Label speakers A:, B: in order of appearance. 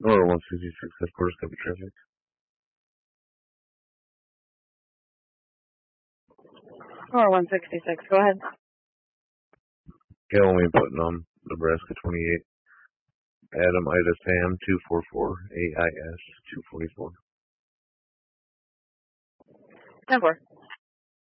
A: Or 166, headquarters, copy traffic.
B: Or 166, go ahead.
A: Galloway Putnam, Nebraska 28. Adam Ida Sam 244, AIS 244.
B: 10-4.